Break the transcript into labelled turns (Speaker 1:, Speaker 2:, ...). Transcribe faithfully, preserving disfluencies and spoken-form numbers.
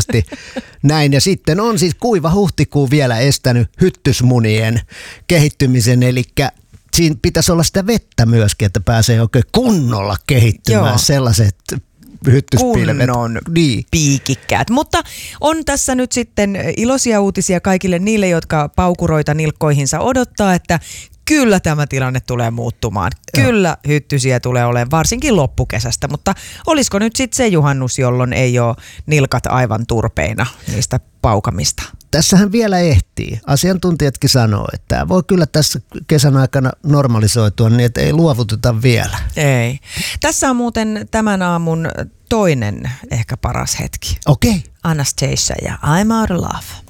Speaker 1: ehdottomasti näin. Ja sitten on siis kuiva huhtikuu vielä estänyt hyttysmunien kehittymisen, eli siinä pitäisi olla sitä vettä myöskin, että pääsee oikein kunnolla kehittymään. Joo. Sellaiset hyttyspilvet.
Speaker 2: Kunnon
Speaker 1: niin.
Speaker 2: piikikkäät. Mutta on tässä nyt sitten iloisia uutisia kaikille niille, jotka paukuroita nilkkoihinsa odottaa, että kyllä tämä tilanne tulee muuttumaan. Kyllä hyttysiä tulee olemaan, varsinkin loppukesästä, mutta olisiko nyt sitten se juhannus, jolloin ei ole nilkat aivan turpeina niistä paukamista?
Speaker 1: Tässähän vielä ehtii. Asiantuntijatkin sanoo, että tämä voi kyllä tässä kesän aikana normalisoitua niin, että ei luovuteta vielä.
Speaker 2: Ei. Tässä on muuten tämän aamun toinen ehkä paras hetki.
Speaker 1: Okei. Okay.
Speaker 2: Anastasia ja I'm Out of Love.